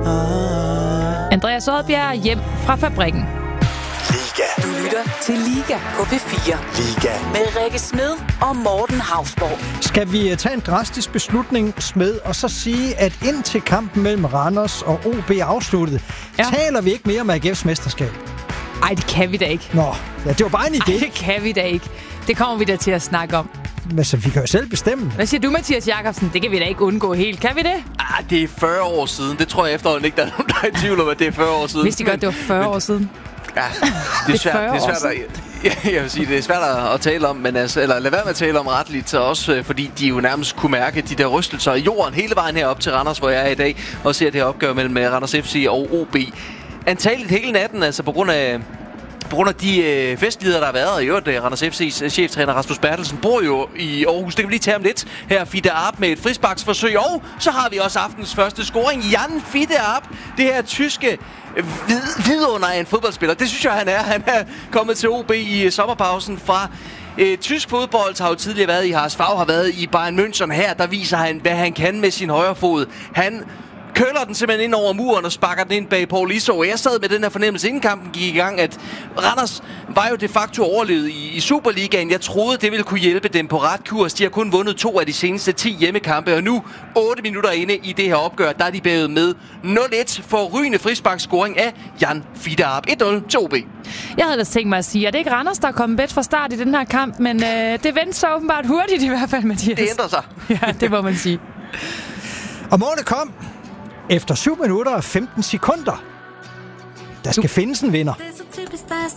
Andreas Odbjerg hjem fra fabrikken. Liga. Du lytter til Liga på P4. Liga. Med Rikke Smed og Morten Hausborg. Skal vi tage en drastisk beslutning, Smed, og så sige, at indtil kampen mellem Randers og OB er afsluttet, taler vi ikke mere om AGF's mesterskab? Ej, det kan vi da ikke. Nå, ja, det var bare en idé. Ej, det kan vi da ikke. Det kommer vi da til at snakke om. Men så vi kan jo selv bestemme. Hvad siger du, Mathias Jakobsen? Det kan vi da ikke undgå helt. Kan vi det? Det er 40 år siden. Det tror jeg efterhånden ikke, der er nogen, der er i tvivl om, at det er 40 år siden. Vidste I godt, det var 40 år siden? Ja, det er svært, jeg vil sige, det er svært at tale om, men altså, eller lad være med at tale om retligt, så også fordi de jo nærmest kunne mærke de der rystelser i jorden hele vejen herop til Randers, hvor jeg er i dag, og ser det her opgør mellem Randers FC og OB. Antageligt hele natten, altså på grund af de festligheder, der har været, og i øvrigt Randers FC's cheftræner Rasmus Bertelsen bor jo i Aarhus. Det kan vi lige tage om lidt. Her Fitte Arp med et frisparksforsøg, og så har vi også aftens første scoring. Jan Fitte Arp, det her tyske vidunder af en fodboldspiller. Det synes jeg, han er. Han er kommet til OB i sommerpausen fra tysk fodbold, har jo tidligere været i HSV, har været i Bayern München. Her, der viser han, hvad han kan med sin højre fod. Han køller den simpelthen ind over muren og sparker den ind bag Paul Iso. Jeg sad med den her fornemmelse, inden kampen gik i gang, at Randers var jo de facto overlevet i Superligaen. Jeg troede, det ville kunne hjælpe dem på ret kurs. De har kun vundet 2 af de seneste 10 hjemmekampe, og nu, 8 minutter inde i det her opgør, der er de bagud med 0-1 for rygende frisparksscoring af Jan Fitte Arp. 1-0 til OB. Jeg havde da tænkt mig at sige, at det ikke Randers, der er kommet bedt fra start i den her kamp, men det vendte så åbenbart hurtigt i hvert fald, Mathias. Det ændrer sig. Ja, det må man sige. Og målet kom efter 7 minutter og 15 sekunder. Der skal findes en vinder. Det er så typisk dig at